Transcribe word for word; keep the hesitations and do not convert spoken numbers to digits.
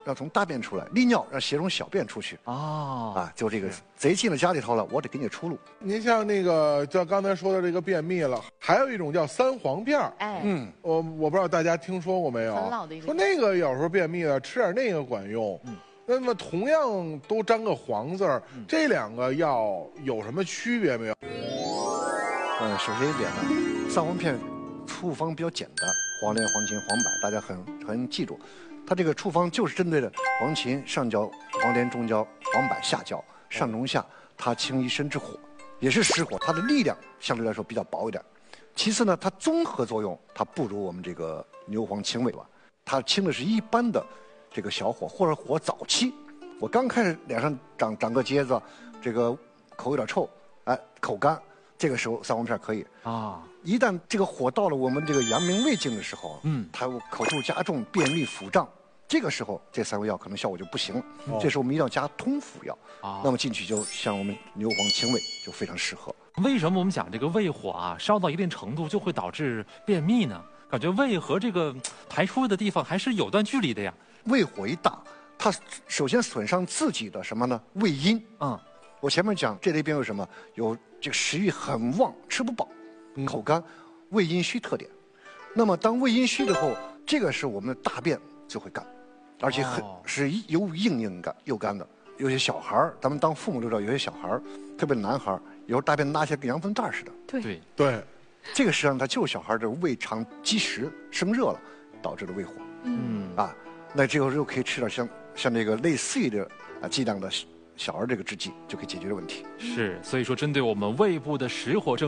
要从大便出来，利尿让血从小便出去。 哦， 啊，就这个贼进了家里头了，我得给你出路。 您像那个，像刚才说的这个便秘了，还有一种叫三黄片儿。 哎， 嗯， 我我不知道大家听说过没有？ 很老的一个说那个有时候便秘了，吃点那个管用。嗯，那么同样都沾个黄字儿， 嗯这两个药有什么区别没有？ 呃，首先一点呢，三黄片处方比较简单，黄连、黄芩、黄柏，大家很很记住。它这个处方就是针对的黄芩上焦、黄连中焦、黄柏下焦，上中下，它清一身之火，也是实火，它的力量相对来说比较薄一点。其次呢，它综合作用它不如我们这个牛黄清胃吧，它清的是一般的这个小火或者火早期。我刚开始脸上长长个疖子，这个口有点臭，哎，口干，这个时候三黄片可以啊。 一旦这个火到了我们这个阳明胃经的时候， 嗯， 它口臭加重、便秘腹胀，这个时候这三味药可能效果就不行了。 哦这时候我们一定要加通服药， 啊那么进去就像我们牛黄清胃就非常适合。 为什么我们讲这个胃火啊烧到一定程度就会导致便秘呢？感觉胃和这个排出的地方还是有段距离的呀。 胃火一大，它首先损伤自己的什么呢？胃阴。 嗯， 我前面讲这类病有什么？有这个食欲很旺，吃不饱，口干，胃阴虚特点。那么当胃阴虚之后，这个时候我们的大便就会干，而且很、 哦是又硬硬干又干的。有些小孩儿，咱们当父母都知道，有些小孩儿，特别男孩儿，有时候大便拉起来跟羊粪蛋似的。 对对， 对， 这个实际上它就是小孩儿的胃肠积食生热了，导致的胃火。 嗯啊，那这个时候可以吃点像像这个类似于的啊剂量的小儿这个制剂，就可以解决这个问题。 是，所以说针对我们胃部的实火症。